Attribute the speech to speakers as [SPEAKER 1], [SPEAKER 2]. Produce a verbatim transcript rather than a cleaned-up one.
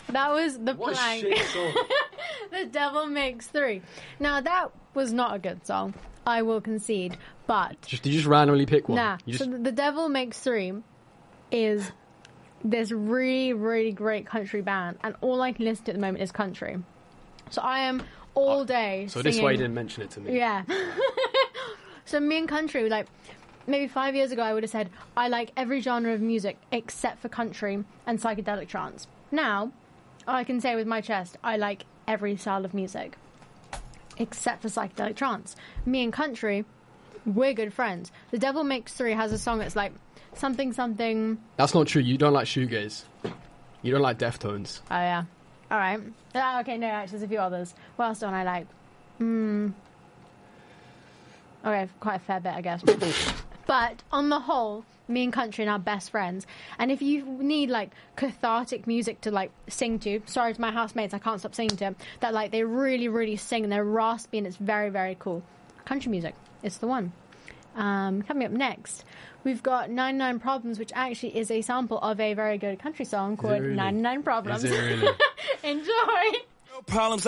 [SPEAKER 1] That was the
[SPEAKER 2] What a
[SPEAKER 1] plank.
[SPEAKER 2] shit song.
[SPEAKER 1] The Devil Makes Three. Now, that was not a good song. I will concede. But...
[SPEAKER 2] Just, did you just randomly pick one?
[SPEAKER 1] Nah.
[SPEAKER 2] You just...
[SPEAKER 1] So The Devil Makes Three is this really, really great country band. And all I can listen to at the moment is country. So I am all day
[SPEAKER 2] So
[SPEAKER 1] singing...
[SPEAKER 2] this way you didn't mention it to me.
[SPEAKER 1] Yeah. So me and country, like... Maybe five years ago, I would have said, I like every genre of music except for country and psychedelic trance. Now, I can say with my chest, I like every style of music except for psychedelic trance. Me and country, we're good friends. The Devil Makes Three has a song that's like something, something...
[SPEAKER 2] That's not true. You don't like shoegaze. You don't like Deftones.
[SPEAKER 1] Oh, yeah. All right. Uh, okay, no, actually, there's a few others. What else don't I like? Hmm... Okay, quite a fair bit, I guess. But on the whole, me and country are now best friends. And if you need like cathartic music to like sing to, sorry to my housemates, I can't stop singing to them, that like they really, really sing and they're raspy and it's very, very cool. Country music, it's the one. Um, coming up next, we've got ninety-nine Problems, which actually is a sample of a very good country song called
[SPEAKER 2] really?
[SPEAKER 1] ninety-nine Problems.
[SPEAKER 2] Is it really?
[SPEAKER 1] Enjoy!
[SPEAKER 3] Problems